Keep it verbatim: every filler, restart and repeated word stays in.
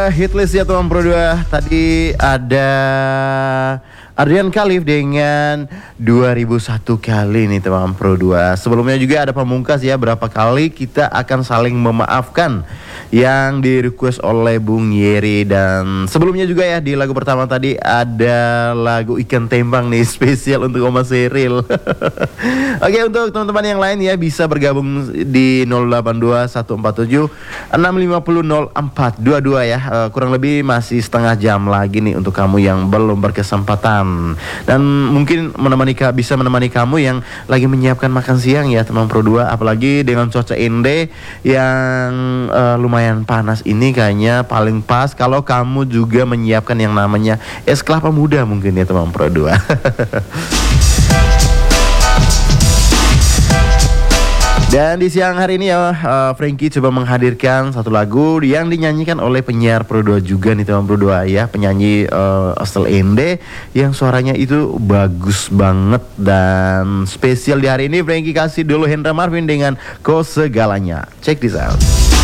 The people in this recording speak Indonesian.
Hitlist ya teman Pro dua. Tadi ada Adrian Khalif dengan dua ribu satu kali nih teman Pro dua. Sebelumnya juga ada Pamungkas ya, berapa kali kita akan saling memaafkan yang di request oleh Bung Yeri. Dan sebelumnya juga ya di lagu pertama tadi ada lagu Ikan Tembang nih, spesial untuk Oma Seril. Oke, untuk teman-teman yang lain ya bisa bergabung di nol delapan dua satu empat tujuh enam lima nol nol empat dua dua ya. Uh, kurang lebih masih setengah jam lagi nih untuk kamu yang belum berkesempatan. Dan mungkin menemani bisa menemani kamu yang lagi menyiapkan makan siang ya teman Pro dua. Apalagi dengan cuaca ende yang uh, lumayan panas ini, kayaknya paling pas kalau kamu juga menyiapkan yang namanya es kelapa muda mungkin ya teman Pro dua. Dan di siang hari ini ya uh, Frankie coba menghadirkan satu lagu yang dinyanyikan oleh penyiar Pro dua juga nih teman Pro dua ya, penyanyi uh, asal Ende yang suaranya itu bagus banget. Dan spesial di hari ini Frankie kasih dulu Hendra Marvin dengan Kau Segalanya. Check this out.